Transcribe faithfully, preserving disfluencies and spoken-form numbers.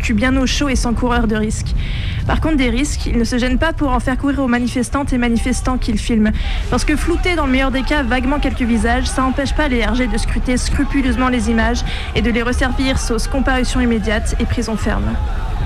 cul bien au chaud et sans coureur de risque. Par contre, des risques, il ne se gêne pas pour en faire courir aux manifestantes et manifestants qu'il filme. Parce que flouter, dans le meilleur des cas, vaguement quelques visages, ça n'empêche pas les R G de scruter scrupuleusement les images et de les resservir sauce comparution immédiate et prison ferme.